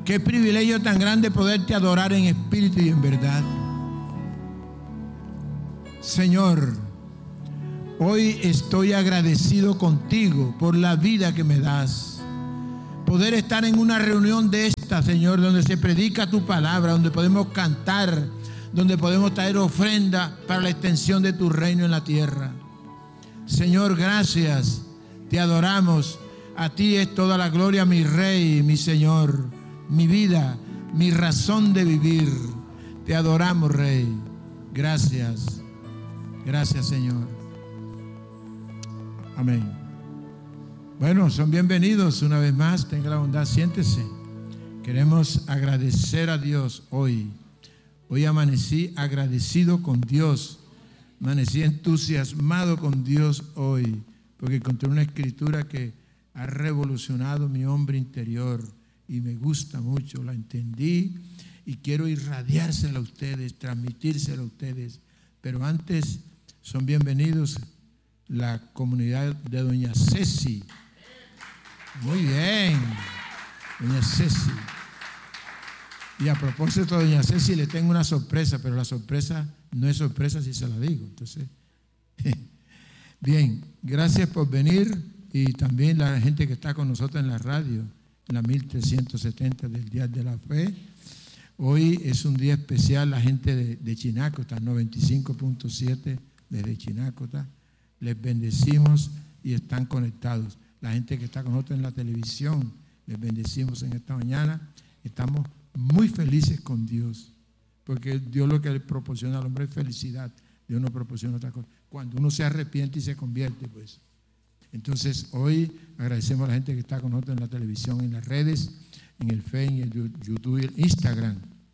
Qué privilegio tan grande poderte adorar en espíritu y en verdad. Señor, hoy estoy agradecido contigo por la vida que me das. Poder estar en una reunión de esta, Señor, donde se predica tu palabra, donde podemos cantar, donde podemos traer ofrenda para la extensión de tu reino en la tierra. Señor, gracias, te adoramos. A ti es toda la gloria, mi Rey, mi Señor, mi vida, mi razón de vivir. Te adoramos, Rey. Gracias. Gracias, Señor. Amén. Bueno, son bienvenidos una vez más. Tenga la bondad, siéntese. Queremos agradecer a Dios hoy. Hoy amanecí agradecido con Dios. Amanecí entusiasmado con Dios hoy, porque encontré una escritura que ha revolucionado mi hombre interior y me gusta mucho. La entendí y quiero irradiársela a ustedes, transmitírsela a ustedes. Pero antes, son bienvenidos la comunidad de Doña Ceci. Muy bien, Doña Ceci. Y a propósito de Doña Ceci, le tengo una sorpresa, pero la sorpresa no es sorpresa si se la digo. Entonces, bien, gracias por venir, y también la gente que está con nosotros en la radio, en la 1370 del Día de la Fe. Hoy es un día especial, la gente de Chinacota, 95.7 desde Chinacota. Les bendecimos y están conectados. La gente que está con nosotros en la televisión, les bendecimos en esta mañana. Estamos muy felices con Dios, porque Dios lo que le proporciona al hombre es felicidad. Dios no proporciona otra cosa. Cuando uno se arrepiente y se convierte, pues. Entonces, hoy agradecemos a la gente que está con nosotros en la televisión, en las redes, en el Facebook, en el YouTube y el Instagram.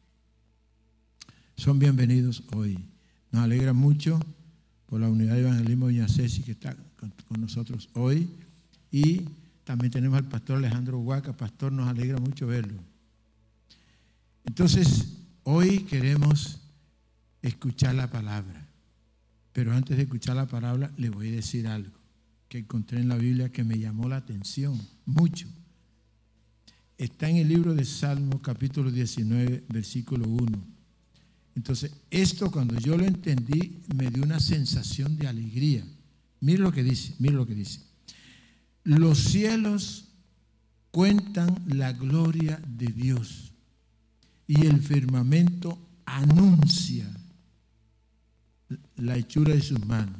Son bienvenidos hoy. Nos alegra mucho por la unidad de evangelismo de Doña Ceci que está con nosotros hoy. Y también tenemos al pastor Alejandro Huaca. Pastor, nos alegra mucho verlo. Entonces, hoy queremos escuchar la palabra. Pero antes de escuchar la palabra, le voy a decir algo que encontré en la Biblia que me llamó la atención mucho. Está en el libro de Salmos, capítulo 19, versículo 1. Entonces, esto cuando yo lo entendí, me dio una sensación de alegría. Mire lo que dice, mire lo que dice. Los cielos cuentan la gloria de Dios y el firmamento anuncia la hechura de sus manos.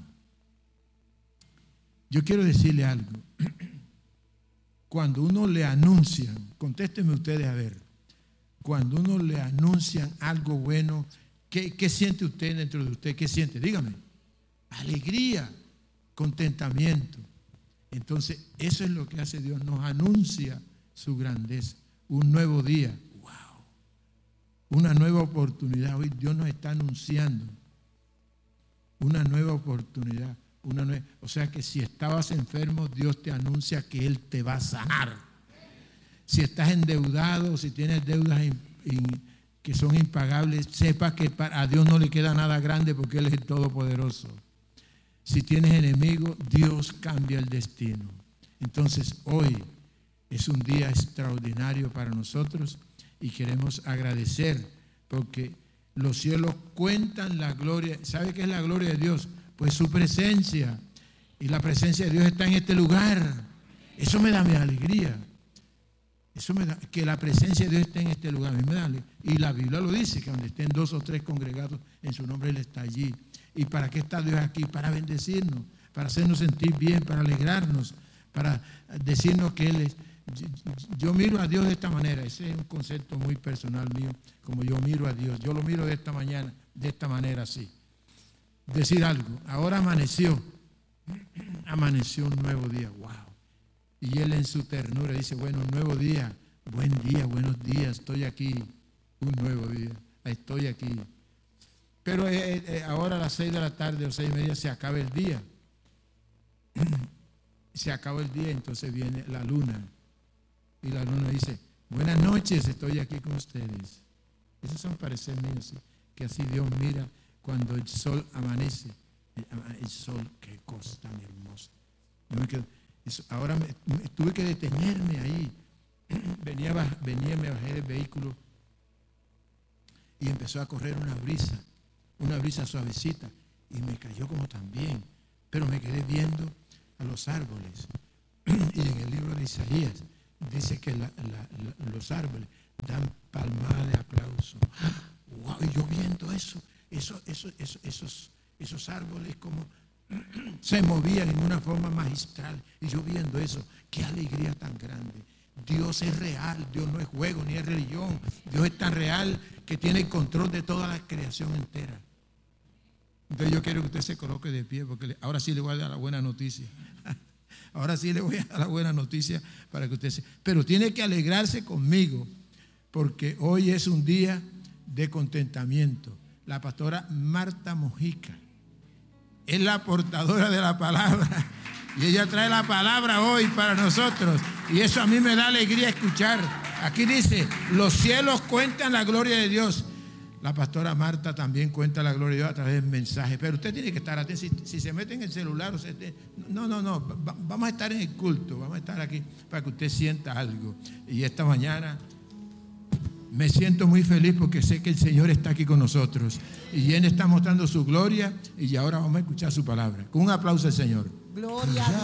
Yo quiero decirle algo. Cuando uno le anuncian, contéstenme ustedes a ver, cuando uno le anuncian algo bueno, ¿qué siente usted dentro de usted? ¿Qué siente? Dígame. Alegría, contentamiento. Entonces, eso es lo que hace Dios, nos anuncia su grandeza. Un nuevo día, wow. Una nueva oportunidad. Hoy Dios nos está anunciando una nueva oportunidad. O sea que si estabas enfermo, Dios te anuncia que Él te va a sanar. Si estás endeudado, si tienes deudas que son impagables, sepa que a Dios no le queda nada grande porque Él es el Todopoderoso. Si tienes enemigos, Dios cambia el destino. Entonces hoy es un día extraordinario para nosotros y queremos agradecer porque los cielos cuentan la gloria. ¿Sabe qué es la gloria de Dios? Pues su presencia, y la presencia de Dios está en este lugar. Eso me da mi alegría. Eso me da, que la presencia de Dios esté en este lugar. A mí me da alegría. Y la Biblia lo dice, que donde estén 2 o 3 congregados en su nombre, Él está allí. ¿Y para qué está Dios aquí? Para bendecirnos, para hacernos sentir bien, para alegrarnos, para decirnos que Él es. Yo miro a Dios de esta manera. Ese es un concepto muy personal mío, como yo miro a Dios. Yo lo miro de esta manera así. Decir algo, ahora amaneció un nuevo día, wow. Y Él en su ternura dice, bueno, un nuevo día, buen día, buenos días, estoy aquí, un nuevo día, estoy aquí. Pero ahora a las 6 de la tarde o 6:30 se acaba el día. Se acaba el día, entonces viene la luna. Y la luna dice, buenas noches, estoy aquí con ustedes. Esos son pareceres míos, ¿sí? Que así Dios mira cuando el sol amanece. El sol, qué cosa tan hermosa. Ahora tuve que detenerme ahí me bajé del vehículo y empezó a correr una brisa suavecita, y me cayó como también, pero me quedé viendo a los árboles. Y en el libro de Isaías dice que los árboles dan palmadas de aplauso. ¡Wow! Y yo viendo esos árboles como se movían en una forma magistral, y yo viendo eso, qué alegría tan grande. Dios es real, Dios no es juego ni es religión. Dios es tan real que tiene el control de toda la creación entera. Entonces yo quiero que usted se coloque de pie, porque ahora sí le voy a dar la buena noticia. Ahora sí le voy a dar la buena noticia para que usted se... Pero tiene que alegrarse conmigo, porque hoy es un día de contentamiento. La pastora Marta Mojica es la portadora de la palabra, y ella trae la palabra hoy para nosotros, y eso a mí me da alegría escuchar. Aquí dice, los cielos cuentan la gloria de Dios. La pastora Marta también cuenta la gloria de Dios a través del mensaje, pero usted tiene que estar atento. Si se mete en el celular, vamos a estar en el culto, vamos a estar aquí para que usted sienta algo. Y esta mañana me siento muy feliz porque sé que el Señor está aquí con nosotros y Él está mostrando su gloria, y ahora vamos a escuchar su palabra. Con un aplauso al Señor. Gloria a Dios.